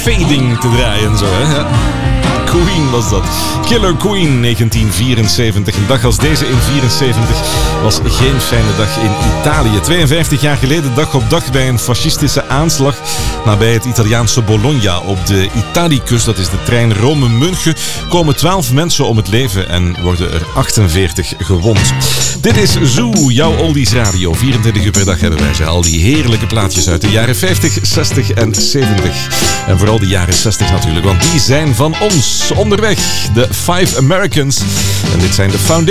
Fading te draaien. Zo, hè? Ja. Queen was dat. Killer Queen, 1974. Een dag als deze in 1974 was geen fijne dag in Italië. 52 jaar geleden, dag op dag, bij een fascistische aanslag nabij het Italiaanse Bologna op de Italicus, dat is de trein Rome-München, komen 12 mensen om het leven en worden er 48 gewond. Dit is Zoo, jouw oldies radio. 24 uur per dag hebben wij ze. Al die heerlijke plaatjes uit de jaren 50, 60 en 70. En vooral de jaren 60 natuurlijk, want die zijn van ons. Onderweg, de Five Americans. En dit zijn de Foundation.